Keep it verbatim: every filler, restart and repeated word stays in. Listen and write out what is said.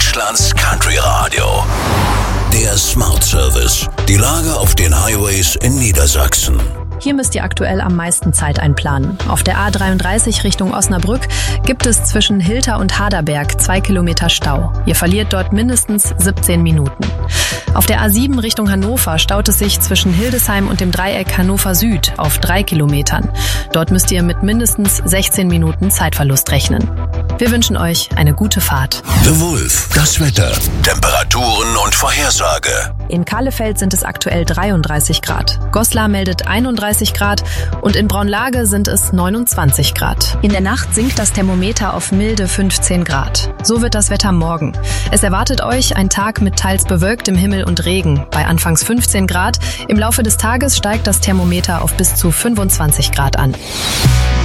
Deutschlands Country Radio. Der Smart Service. Die Lage auf den Highways in Niedersachsen. Hier müsst ihr aktuell am meisten Zeit einplanen. Auf der A dreiunddreißig Richtung Osnabrück gibt es zwischen Hilter und Haderberg zwei Kilometer Stau. Ihr verliert dort mindestens siebzehn Minuten. Auf der A sieben Richtung Hannover staut es sich zwischen Hildesheim und dem Dreieck Hannover Süd auf drei Kilometern. Dort müsst ihr mit mindestens sechzehn Minuten Zeitverlust rechnen. Wir wünschen euch eine gute Fahrt. The Wolf, das Wetter, Temperaturen und Vorhersage. In Kahlefeld sind es aktuell dreiunddreißig Grad. Goslar meldet einunddreißig Grad und in Braunlage sind es neunundzwanzig Grad. In der Nacht sinkt das Thermometer auf milde fünfzehn Grad. So wird das Wetter morgen. Es erwartet euch ein Tag mit teils bewölktem Himmel und Regen. Bei anfangs fünfzehn Grad. Im Laufe des Tages steigt das Thermometer auf bis zu fünfundzwanzig Grad an.